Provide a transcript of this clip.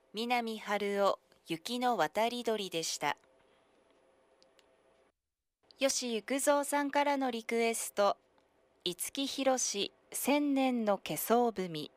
南春夫、雪の渡り鳥でした。吉幾三さんからのリクエスト、五木ひろし、千年の化粧文。